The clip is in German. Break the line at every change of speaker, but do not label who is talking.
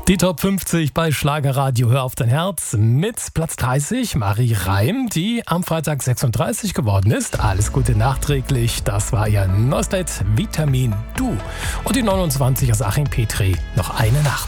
Die Top 50 bei Schlagerradio Hör auf dein Herz mit Platz 30 Marie Reim, die am Freitag 36 geworden ist. Alles Gute nachträglich, das war ihr neues Lied Vitamin Du. Und die 29 ist Achim Petri, noch eine Nacht.